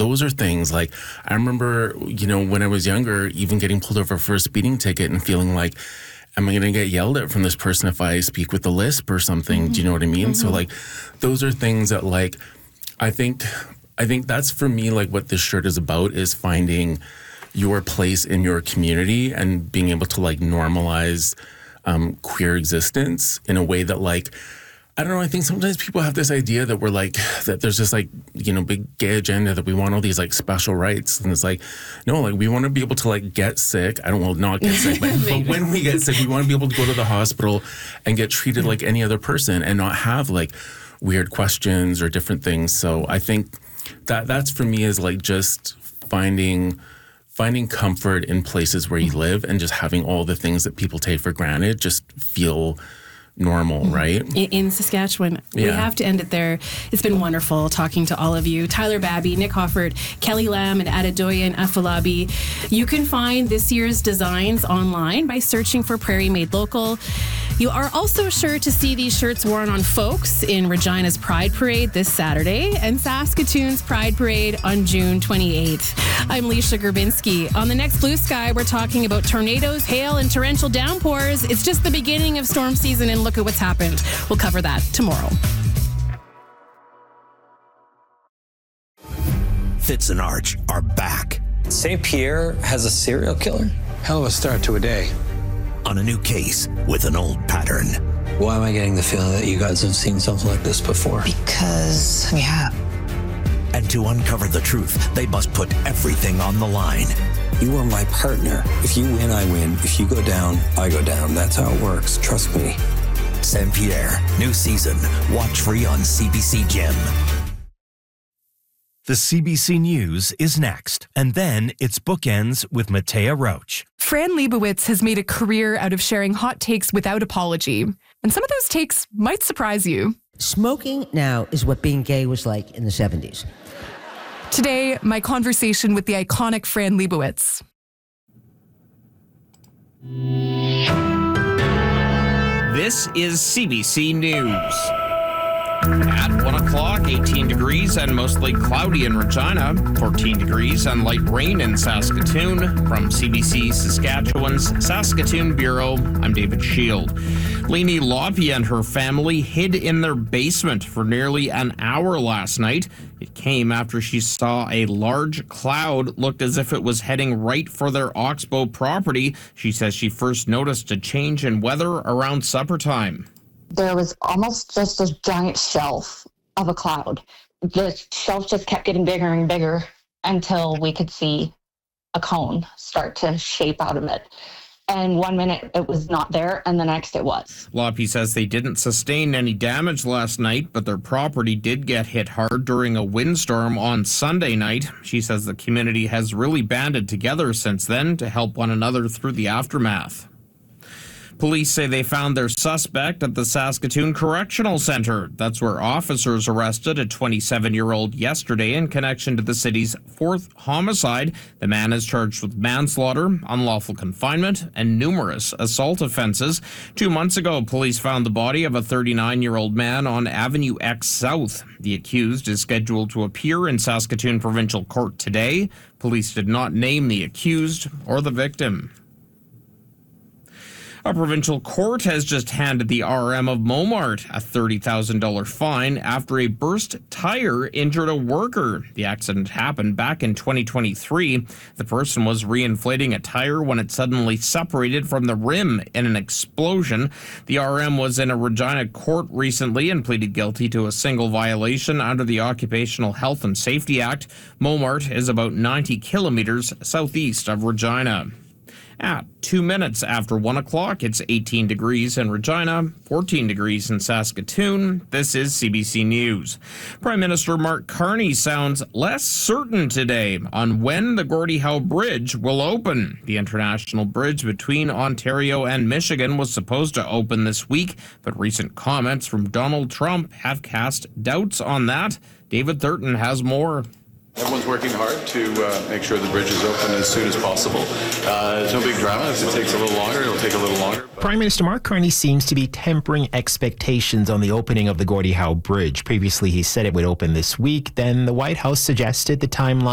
those are things like, I remember, when I was younger, even getting pulled over for a speeding ticket and feeling like, am I going to get yelled at from this person if I speak with a lisp or something? Do you know what I mean? So like, those are things that like, I think that's for me, like what this shirt is about, is finding your place in your community and being able to like normalize queer existence in a way that like, I don't know, I think sometimes people have this idea that we're like, that there's this like, big gay agenda that we want all these like special rights. And it's like, no, like we want to be able to like get sick. Not get sick, but when we get sick, we want to be able to go to the hospital and get treated like any other person and not have like weird questions or different things. So I think that's for me is like just finding comfort in places where you live and just having all the things that people take for granted just feel normal, right? In Saskatchewan. We have to end it there. It's been wonderful talking to all of you. Tyler Babby, Nick Hoffert, Kelly Lamb, and Adedoyin Afolabi. You can find this year's designs online by searching for Prairie Made Local. You are also sure to see these shirts worn on folks in Regina's Pride Parade this Saturday and Saskatoon's Pride Parade on June 28th. I'm Leisha Gerbinski. On the next Blue Sky, we're talking about tornadoes, hail, and torrential downpours. It's just the beginning of storm season, and look at what's happened. We'll cover that tomorrow. Fitz and Arch are back. St. Pierre has a serial killer? Hell of a start to a day. On a new case with an old pattern. Why am I getting the feeling that you guys have seen something like this before? Because we have. And to uncover the truth, they must put everything on the line. You are my partner. If you win, I win. If you go down, I go down. That's how it works. Trust me. St. Pierre, new season. Watch free on CBC Gem. The CBC News is next, and then it's Bookends with Matea Roach. Fran Lebowitz has made a career out of sharing hot takes without apology, and some of those takes might surprise you. Smoking now is what being gay was like in the 70s. Today, my conversation with the iconic Fran Lebowitz. This is CBC News. At 1 o'clock, 18 degrees and mostly cloudy in Regina, 14 degrees and light rain in Saskatoon. From CBC Saskatchewan's Saskatoon Bureau, I'm David Shield. Lainey Loppy and her family hid in their basement for nearly an hour last night. It came after she saw a large cloud looked as if it was heading right for their Oxbow property. She says she first noticed a change in weather around supper time. There was almost just a giant shelf of a cloud. The shelf just kept getting bigger and bigger until we could see a cone start to shape out of it. And 1 minute it was not there, and the next it was. Loppy says they didn't sustain any damage last night, but their property did get hit hard during a windstorm on Sunday night. She says the community has really banded together since then to help one another through the aftermath. Police say they found their suspect at the Saskatoon Correctional Centre. That's where officers arrested a 27-year-old yesterday in connection to the city's fourth homicide. The man is charged with manslaughter, unlawful confinement, and numerous assault offenses. 2 months ago, police found the body of a 39-year-old man on Avenue X South. The accused is scheduled to appear in Saskatoon Provincial Court today. Police did not name the accused or the victim. A provincial court has just handed the RM of Momart a $30,000 fine after a burst tire injured a worker. The accident happened back in 2023. The person was reinflating a tire when it suddenly separated from the rim in an explosion. The RM was in a Regina court recently and pleaded guilty to a single violation under the Occupational Health and Safety Act. Momart is about 90 kilometers southeast of Regina. At 2 minutes after 1 o'clock, it's 18 degrees in Regina, 14 degrees in Saskatoon. This is CBC News. Prime Minister Mark Carney sounds less certain today on when the Gordie Howe Bridge will open. The international bridge between Ontario and Michigan was supposed to open this week, but recent comments from Donald Trump have cast doubts on that. David Thurton has more. Everyone's working hard to make sure the bridge is open as soon as possible. There's no big drama. If it takes a little longer, it'll take a little longer. Prime Minister Mark Carney seems to be tempering expectations on the opening of the Gordie Howe Bridge. Previously, he said it would open this week. Then the White House suggested the timeline